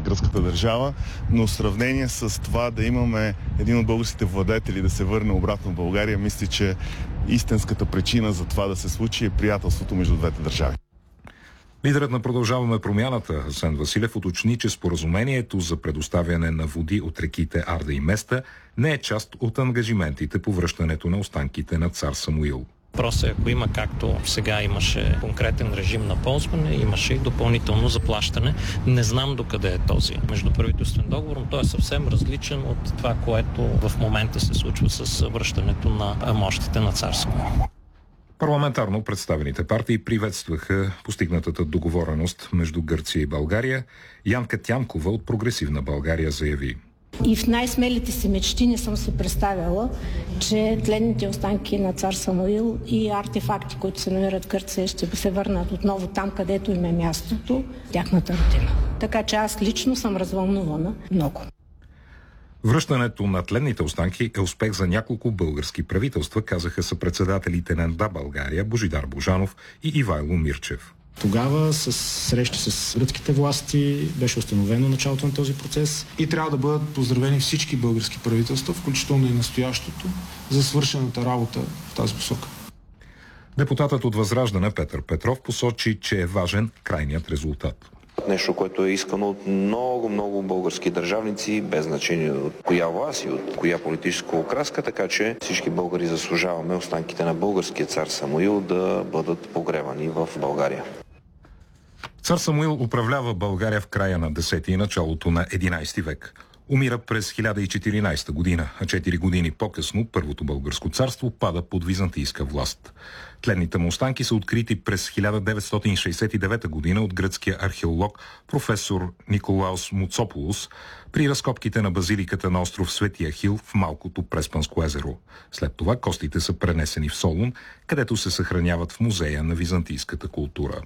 гръцката държава, но в сравнение с това да имаме един от българските владетели да се върне обратно в България, мисля, че истинската причина за това да се случи е приятелството между двете държави. Лидерът на Продължаваме промяната Асен Василев уточни, че споразумението за предоставяне на води от реките Арда и Места не е част от ангажиментите по връщането на останките на цар Самуил. Въпросът е, ако има, както сега имаше конкретен режим на ползване, имаше и допълнително заплащане. Не знам докъде е този междуправителствен договор, но той е съвсем различен от това, което в момента се случва с връщането на мощите на цар Самуил. Парламентарно представените партии приветстваха постигнатата договореност между Гърция и България. Янка Тянкова от Прогресивна България заяви: И в най-смелите си мечти не съм си представяла, че тленните останки на цар Самуил и артефакти, които се намират в Гърция, ще се върнат отново там, където им е мястото, тяхната родина. Така че аз лично съм развълнувана много. Връщането на тленните останки е успех за няколко български правителства, казаха съпредседателите на Да, България Божидар Божанов и Ивайло Мирчев. Тогава с срещи с гръцките власти беше установено началото на този процес и трябва да бъдат поздравени всички български правителства, включително и настоящото, за свършената работа в тази посока. Депутатът от Възраждане Петър Петров посочи, че е важен крайният резултат. Нещо, което е искано от много български държавници, без значение от коя власт и от коя политическа окраска, така че всички българи заслужаваме останките на българския цар Самуил да бъдат погребани в България. Цар Самуил управлява България в края на 10 и началото на 11 век. Умира през 1014 година, а 4 години по-късно Първото българско царство пада под византийска власт. Тленните му останки са открити през 1969 година от гръцкия археолог професор Николаус Муцополус при разкопките на базиликата на остров Свети Ахил в Малкото Преспанско езеро. След това костите са пренесени в Солун, където се съхраняват в музея на византийската култура.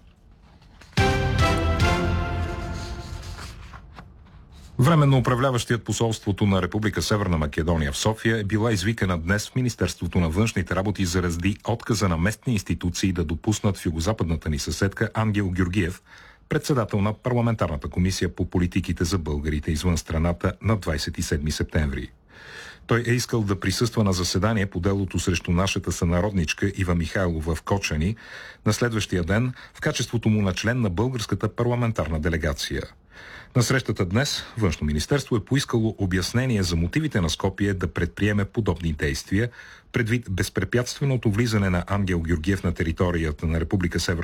Временно управляващият посолството на Република Северна Македония в София е била извикана днес в Министерството на външните работи заради отказа на местни институции да допуснат в югозападната ни съседка Ангел Георгиев, председател на парламентарната комисия по политиките за българите извън страната на 27 септември. Той е искал да присъства на заседание по делото срещу нашата сънародничка Ива Михайлова в Кочани на следващия ден в качеството му на член на българската парламентарна делегация. На срещата днес Външно министерство е поискало обяснение за мотивите на Скопие да предприеме подобни действия, предвид безпрепятственото влизане на Ангел Георгиев на територията на Република Северна